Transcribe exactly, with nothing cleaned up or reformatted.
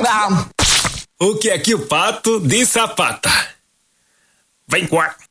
O que é que o pato disse à pata? Vem cá.